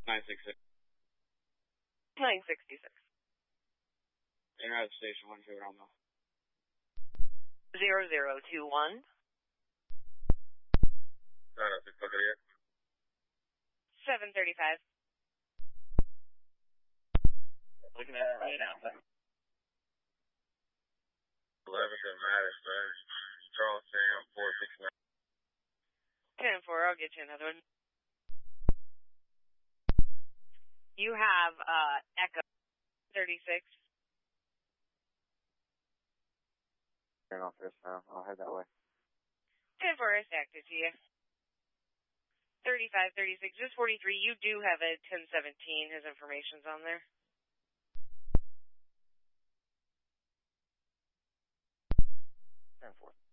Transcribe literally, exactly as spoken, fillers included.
nine six six. nine sixty-six. You're at the station, one two around though. Zero zero two one. No, no, six hundred here. seven thirty-five. Looking at it right now. eleven to Madison, Charles Sam, four six nine. ten four, I'll get you another one. You have uh, Echo thirty-six. Turn off this now. I'll head that way. ten four, I stacked it to you. thirty-five thirty-six, just forty-three. You do have a ten seventeen. His information's on there. ten four.